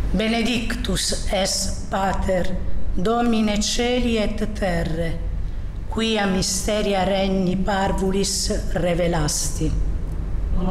Benedictus es Pater, Domine Celi et Terre, quia mysteria regni parvulis revelasti.